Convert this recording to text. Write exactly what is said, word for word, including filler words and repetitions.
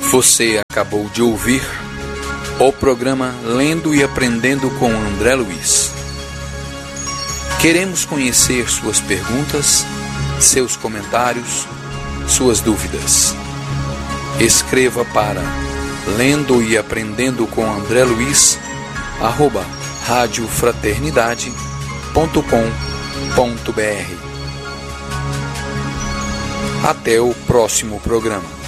Você acabou de ouvir o programa Lendo e Aprendendo com André Luiz. Queremos conhecer suas perguntas, seus comentários, suas dúvidas. Escreva para Lendo e Aprendendo com André Luiz, arroba rádio fraternidade ponto com ponto br. Até o próximo programa.